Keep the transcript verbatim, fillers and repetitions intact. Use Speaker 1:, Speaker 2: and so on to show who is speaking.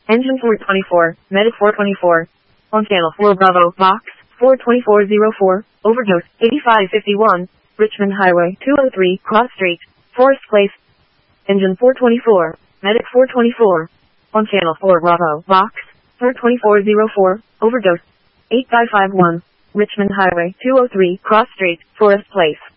Speaker 1: Engine four twenty-four, Medic four twenty-four. On channel four Bravo, Box, four twenty-four oh four, overdose, eighty-five fifty-one, Richmond Highway, two oh three, Cross Street, Forest Place. Engine four twenty-four, Medic four twenty-four. On channel four Bravo, Box, four twenty-four oh four, overdose, eight five five one, Richmond Highway, two oh three, Cross Street, Forest Place.